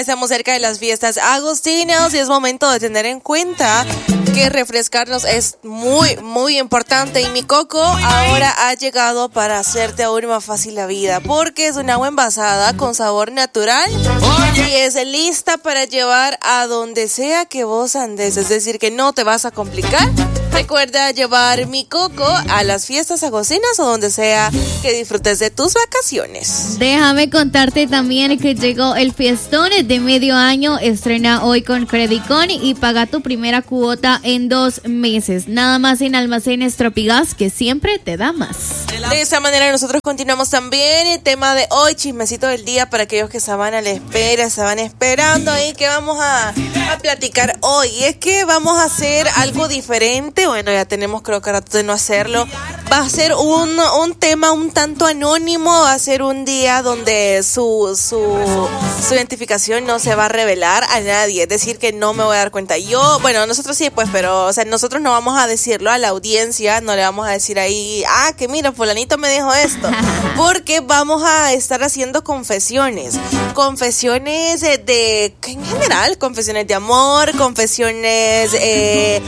Estamos cerca de las fiestas agostinas y es momento de tener en cuenta que refrescarnos es muy, muy importante. Y mi coco ahora ha llegado para hacerte aún más fácil la vida, porque es un agua envasada con sabor natural y es lista para llevar a donde sea que vos andes. Es decir, que no te vas a complicar. Recuerda llevar mi coco a las fiestas agostinas o donde sea que disfrutes de tus vacaciones. Déjame contarte también que llegó el fiestón de medio año. Estrena hoy con Credicon y paga tu primera cuota en 2 meses. Nada más en Almacenes Tropigas, que siempre te da más. De esa manera nosotros continuamos también el tema de hoy, chismecito del día para aquellos que estaban a la espera, estaban esperando ahí que vamos a platicar hoy. Y es que vamos a hacer algo diferente. Bueno, ya tenemos creo que rato de no hacerlo. Va a ser un tema un tanto anónimo, va a ser un día donde su identificación no se va a revelar a nadie, es decir, que no me voy a dar cuenta. Bueno, nosotros sí, pues, pero, o sea, nosotros no vamos a decirlo a la audiencia, no le vamos a decir ahí, que mira, fulanito me dijo esto, porque vamos a estar haciendo confesiones de en general, confesiones de amor, confesiones de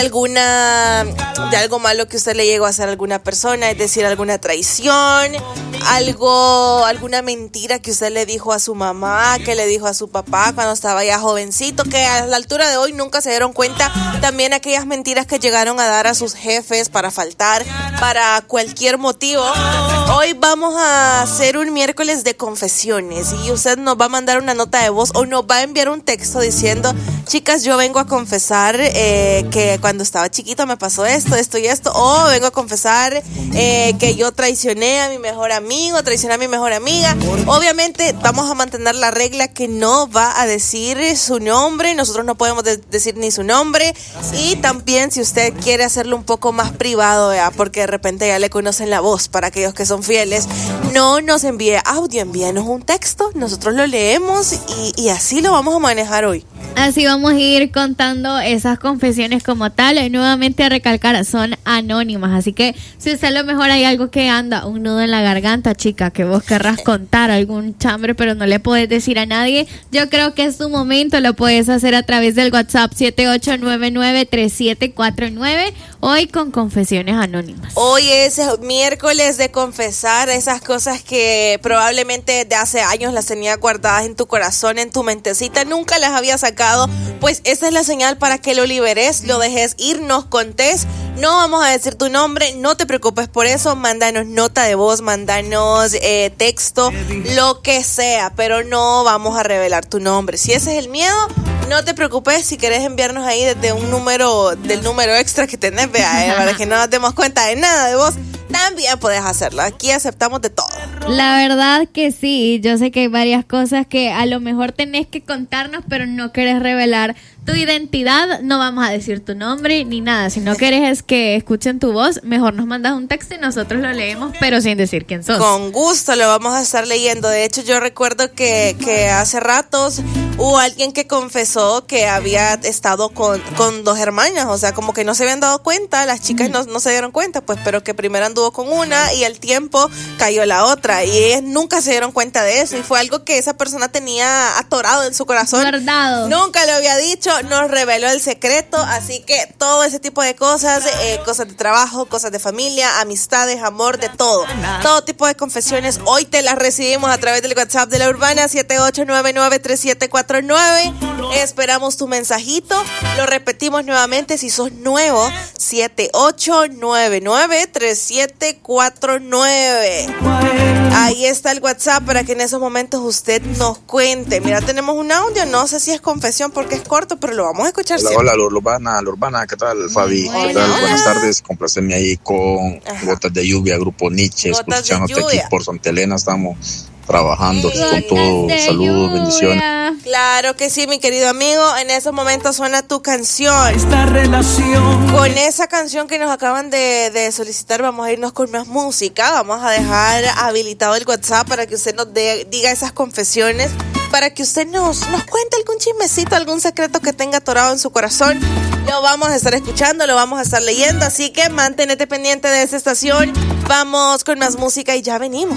algo malo que usted le llegó a hacer a alguna persona, es decir, alguna traición, alguna mentira que usted le dijo a su mamá, que le dijo a su papá cuando estaba ya jovencito, que a la altura de hoy nunca se dieron cuenta, también aquellas mentiras que llegaron a dar a sus jefes para faltar, para cualquier motivo. Hoy vamos a hacer un miércoles de confesiones y usted nos va a mandar una nota de voz o nos va a enviar un texto diciendo, chicas, yo vengo a confesar que cuando estaba chiquito me pasó esto y esto, o vengo a confesar que yo traicioné a mi mejor amigo, traicioné a mi mejor amiga. Obviamente vamos a mantener la regla que no va a decir su nombre, nosotros no podemos decir ni su nombre, y también si usted quiere hacerlo un poco más privado, porque de repente ya le conocen la voz, para aquellos que son fieles, no nos envíe audio, envíenos un texto, nosotros lo leemos y así lo vamos a manejar hoy. Así vamos a ir contando esas confesiones como tal. Nuevamente a recalcar, son anónimas. Así que si usted a lo mejor hay algo que anda, un nudo en la garganta, chica, que vos querrás contar, algún chambre, pero no le podés decir a nadie, yo creo que es tu momento. Lo puedes hacer a través del WhatsApp 78993749. Hoy con confesiones anónimas. Hoy es miércoles de confesar esas cosas que probablemente de hace años las tenías guardadas en tu corazón, en tu mentecita, nunca las había sacado. Pues esa es la señal para que lo liberes, lo dejes ir, nos contés. No vamos a decir tu nombre, no te preocupes por eso, mándanos nota de voz, mándanos texto, lo que sea, pero no vamos a revelar tu nombre. Si ese es el miedo, no te preocupes, si querés enviarnos ahí desde un número, del número extra que tenés, para que no nos demos cuenta de nada de vos, también podés hacerlo. Aquí aceptamos de todo. La verdad que sí, yo sé que hay varias cosas que a lo mejor tenés que contarnos, pero no querés revelar tu identidad. No vamos a decir tu nombre ni nada. Si no querés que escuchen tu voz, mejor nos mandas un texto y nosotros lo leemos, pero sin decir quién sos. Con gusto lo vamos a estar leyendo. De hecho, yo recuerdo que hace ratos hubo alguien que confesó que había estado con 2 hermanas, o sea, como que no se habían dado cuenta, las chicas no se dieron cuenta, pues, pero que primero anduvo con una y al tiempo cayó la otra, y ellas nunca se dieron cuenta de eso, y fue algo que esa persona tenía atorado en su corazón. Guardado. Nunca lo había dicho, nos reveló el secreto, así que todo ese tipo de cosas, cosas de trabajo, cosas de familia, amistades, amor, de todo tipo de confesiones, hoy te las recibimos a través del WhatsApp de La Urbana, 78993749. Esperamos tu mensajito. Lo repetimos nuevamente si sos nuevo, 78993749. Ahí está el WhatsApp para que en esos momentos usted nos cuente. Mira, tenemos un audio, no sé si es confesión porque es corto, pero lo vamos a escuchar. Hola, Urbana, ¿qué tal, Fabi? ¿Qué tal? Buenas tardes, complacerme ahí con Gotas de Lluvia, Grupo Nietzsche, escuchándote aquí por Santa Elena, estamos trabajando aquí con todo. Saludos, bendiciones. Claro que sí, mi querido amigo. En esos momentos suena tu canción. Esta relación. Con esa canción que nos acaban de solicitar, vamos a irnos con más música. Vamos a dejar habilitado el WhatsApp para que usted nos diga esas confesiones, para que usted nos cuente algún chismecito, algún secreto que tenga atorado en su corazón. Lo vamos a estar escuchando, lo vamos a estar leyendo, así que manténete pendiente de esa estación. Vamos con más música y ya venimos.